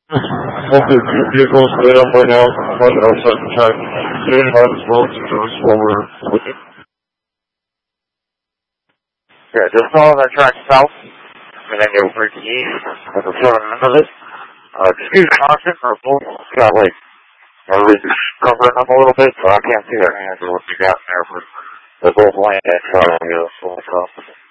Both the vehicles stay up right now, but outside the track. Staying by this road to while we're looking. Yeah, just follow that track south, and then you'll break east at the front end of it. Just use caution for both. Got like, just covering them a little bit, so I can't see their hands or what you got in there, but they're both landing, so I'll get a full stop.